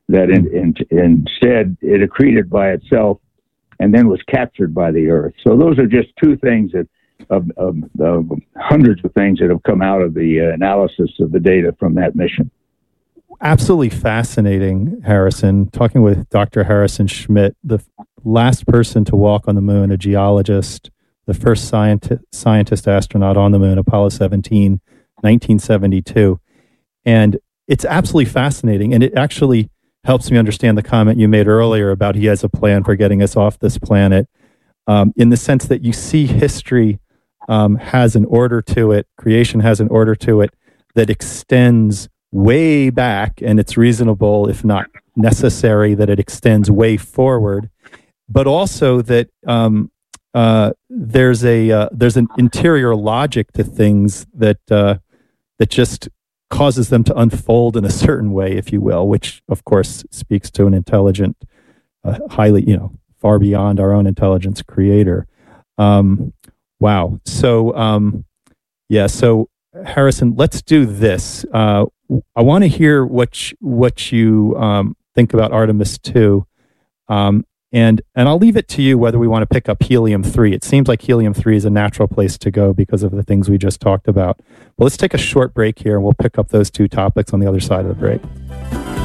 that instead it accreted by itself and then was captured by the Earth. So those are just two things that of hundreds of things that have come out of the analysis of the data from that mission. Absolutely fascinating, Harrison. Talking with Dr. Harrison Schmitt, the last person to walk on the moon, a geologist, the first scientist astronaut on the moon, Apollo 17, 1972. And it's absolutely fascinating. And it actually helps me understand the comment you made earlier about he has a plan for getting us off this planet, in the sense that you see history has an order to it, creation has an order to it that extends way back, and it's reasonable, if not necessary, that it extends way forward, but also that there's an interior logic to things that just causes them to unfold in a certain way, if you will, which of course speaks to an intelligent, highly, far beyond our own intelligence creator. Wow. So, so Harrison, let's do this. I want to hear what you think about Artemis 2. And I'll leave it to you whether we want to pick up helium-3. It seems like helium-3 is a natural place to go because of the things we just talked about. Well, let's take a short break here, and we'll pick up those two topics on the other side of the break.